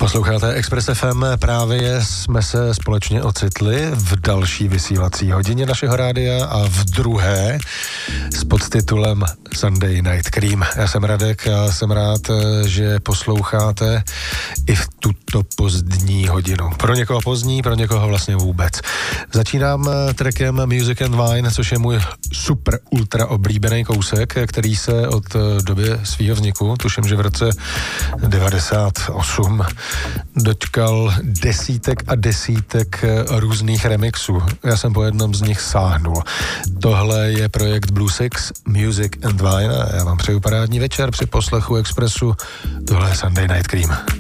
Posloucháte Express FM, právě jsme se společně ocitli v další vysílací hodině našeho rádia a v druhé s podtitulem Sunday Night Cream. Já jsem Radek a jsem rád, že posloucháte i v tuto pozdní hodinu. Pro někoho pozdní, pro někoho vlastně vůbec. Začínám trackem Music and Wine, což je můj super ultra oblíbený kousek, který se od doby svého vzniku, tuším, že v roce 98 dočkal desítek a desítek různých remixů. Já jsem po jednom z nich sáhnul. Tohle je projekt Blue Six, Music and Wine a já vám přeju parádní večer při poslechu Expressu. Tohle je Sunday Night Cream.